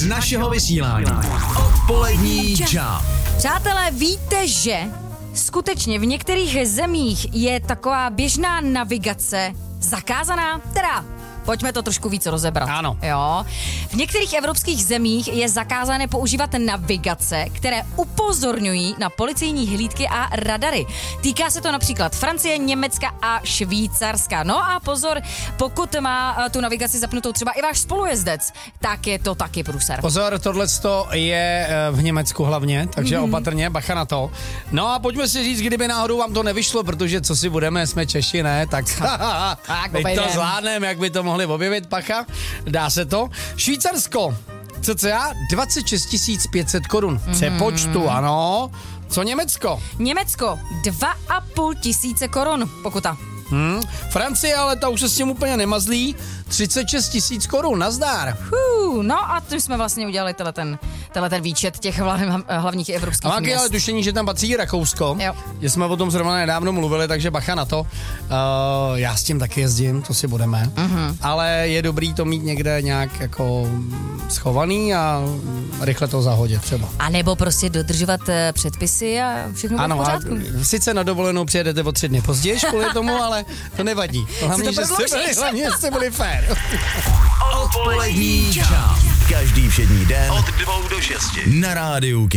z našeho vysílání. Odpolední čau. Přátelé, víte, že skutečně v některých zemích je taková běžná navigace zakázaná? Teda, pojďme to trošku víc rozebrat. Ano. Jo. V některých evropských zemích je zakázané používat navigace, které upozorňují na policejní hlídky a radary. Týká se to například Francie, Německa a Švýcarska. No a pozor, pokud má tu navigaci zapnutou třeba i váš spolujezdec, tak je to taky průser. Pozor, tohleto je v Německu hlavně, takže opatrně, bacha na to. No a pojďme si říct, kdyby náhodou vám to nevyšlo, protože co si budeme, jsme Češi, ne? Tak teď to zvládneme, jak by to mohli objevit, pacha, dá se to. Švýcarsko, cca 26 500 korun. Přepočtu, ano. Co Německo? Německo 2,5 tisíce korun pokuta. Francie, ale ta už se s tím úplně nemazlí. 36 000 korun, nazdár. No a tím jsme vlastně udělali ten výčet těch hlavních evropských A máte ale tušení, že tam patří Rakousko. Jo. Že jsme o tom zrovna nedávno mluvili, takže bacha na to. Já s tím taky jezdím, to si budeme. Ale je dobrý to mít někde nějak jako schovaný a rychle to zahodit třeba. A nebo prostě dodržovat předpisy a všechno bude v pořádku. Sice na dovolenou přijedete o 3 dny později kvůli tomu, ale to nevadí. Hlavně, že jste byli fér. Odpolední čau. Každý všední den od 2 do 6 na rádiu